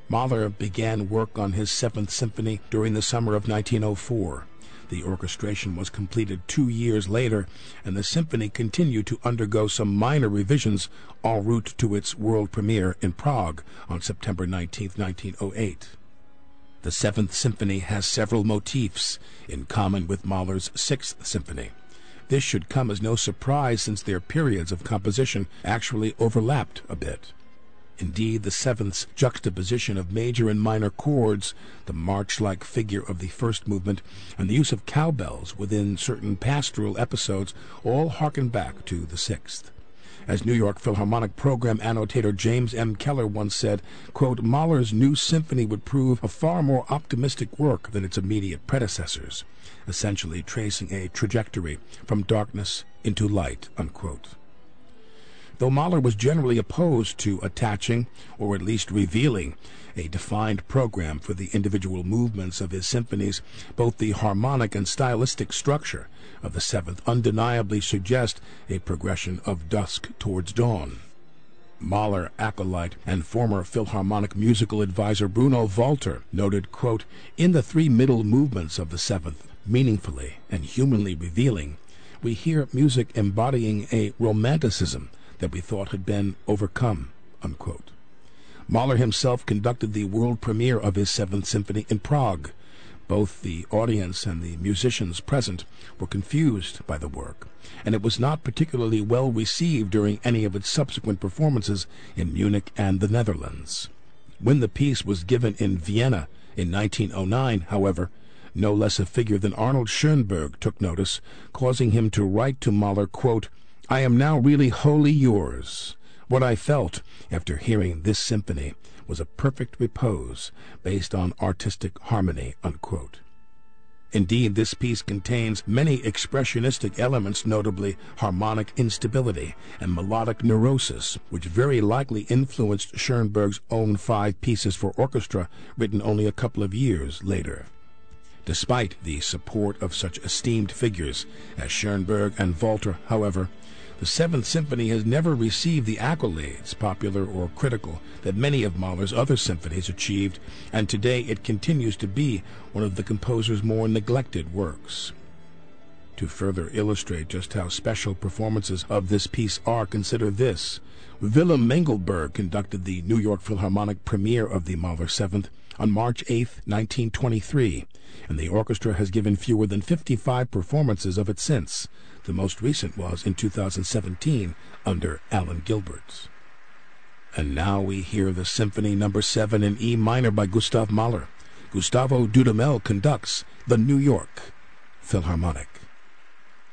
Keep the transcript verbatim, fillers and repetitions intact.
Mahler began work on his Seventh Symphony during the summer of nineteen oh four. The orchestration was completed two years later, and the symphony continued to undergo some minor revisions en route to its world premiere in Prague on September nineteenth, nineteen oh eight. The Seventh Symphony has several motifs in common with Mahler's Sixth Symphony. This should come as no surprise, since their periods of composition actually overlapped a bit. Indeed, the Seventh's juxtaposition of major and minor chords, the march-like figure of the first movement, and the use of cowbells within certain pastoral episodes all harken back to the Sixth. As New York Philharmonic program annotator James M. Keller once said, quote, "Mahler's new symphony would prove a far more optimistic work than its immediate predecessors, essentially tracing a trajectory from darkness into light," unquote. Though Mahler was generally opposed to attaching, or at least revealing, a defined program for the individual movements of his symphonies, both the harmonic and stylistic structure of the Seventh undeniably suggest a progression of dusk towards dawn. Mahler acolyte and former Philharmonic musical advisor Bruno Walter noted, quote, "In the three middle movements of the Seventh, meaningfully and humanly revealing, we hear music embodying a romanticism that we thought had been overcome," unquote. Mahler himself conducted the world premiere of his Seventh Symphony in Prague. Both the audience and the musicians present were confused by the work, and it was not particularly well received during any of its subsequent performances in Munich and the Netherlands. When the piece was given in Vienna in nineteen oh nine, however, no less a figure than Arnold Schoenberg took notice, causing him to write to Mahler, quote, "I am now really wholly yours. What I felt after hearing this symphony was a perfect repose based on artistic harmony," unquote. Indeed, this piece contains many expressionistic elements, notably harmonic instability and melodic neurosis, which very likely influenced Schoenberg's own five pieces for orchestra, written only a couple of years later. Despite the support of such esteemed figures as Schoenberg and Walter, however, the Seventh Symphony has never received the accolades, popular or critical, that many of Mahler's other symphonies achieved, and today it continues to be one of the composer's more neglected works. To further illustrate just how special performances of this piece are, consider this. Willem Mengelberg conducted the New York Philharmonic premiere of the Mahler Seventh on March eighth, nineteen twenty-three, and the orchestra has given fewer than fifty-five performances of it since. The most recent was in two thousand seventeen under Alan Gilbert. And now we hear the Symphony Number seven in E minor by Gustav Mahler. Gustavo Dudamel conducts the New York Philharmonic.